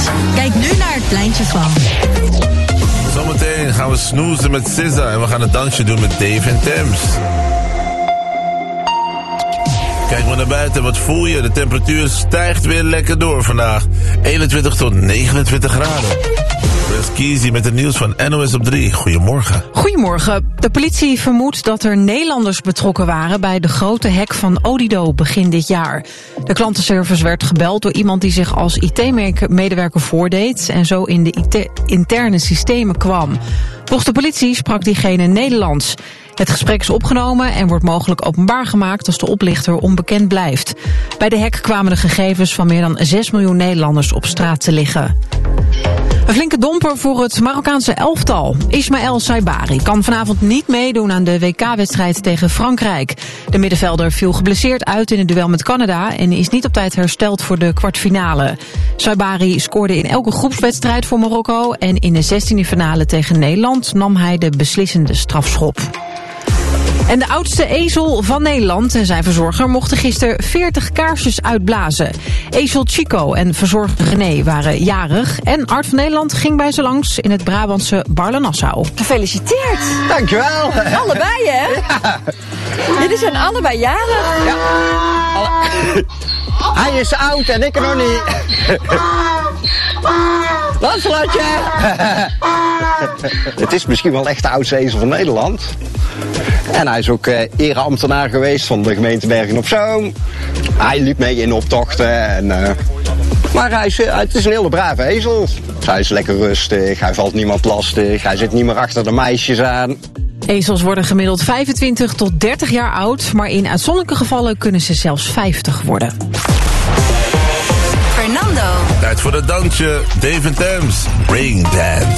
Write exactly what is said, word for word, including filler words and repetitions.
Kijk nu naar het Pleintje van. Zometeen gaan we snoezen met S Z A en we gaan een dansje doen met Dave en Thames. Kijk maar naar buiten, wat voel je? De temperatuur stijgt weer lekker door vandaag. eenentwintig tot negenentwintig graden. Wes Kiezie met het nieuws van N O S op drie. Goedemorgen. Goedemorgen. De politie vermoedt dat er Nederlanders betrokken waren bij de grote hack van Odido begin dit jaar. De klantenservice werd gebeld door iemand die zich als I T-medewerker voordeed en zo in de I T interne systemen kwam. Volgens de politie sprak diegene Nederlands. Het gesprek is opgenomen en wordt mogelijk openbaar gemaakt als de oplichter onbekend blijft. Bij de hack kwamen de gegevens van meer dan zes miljoen Nederlanders op straat te liggen. Een flinke domper voor het Marokkaanse elftal. Ismaël Saibari kan vanavond niet meedoen aan de W K-wedstrijd tegen Frankrijk. De middenvelder viel geblesseerd uit in het duel met Canada en is niet op tijd hersteld voor de kwartfinale. Saibari scoorde in elke groepswedstrijd voor Marokko en in de zestiende finale tegen Nederland nam hij de beslissende strafschop. En de oudste ezel van Nederland en zijn verzorger mochten gisteren veertig kaarsjes uitblazen. Ezel Chico en verzorger René waren jarig en Art van Nederland ging bij ze langs in het Brabantse Barle-Nassau. Gefeliciteerd! Dankjewel! Allebei, hè? Ja. Jullie zijn allebei jarig. Ja. Alle... Hij is oud en ik nog niet. Lancelotje! Het is misschien wel echt de oudste ezel van Nederland. En hij is ook uh, ereambtenaar geweest van de gemeente Bergen op Zoom. Hij liep mee in optochten. En, uh, maar hij is, uh, het is een hele brave ezel. Hij is lekker rustig, hij valt niemand lastig, hij zit niet meer achter de meisjes aan. Ezels worden gemiddeld vijfentwintig tot dertig jaar oud, maar in uitzonderlijke gevallen kunnen ze zelfs vijftig worden. Fernando. Tijd voor het dansje. Dave en Thames. Ring Dance.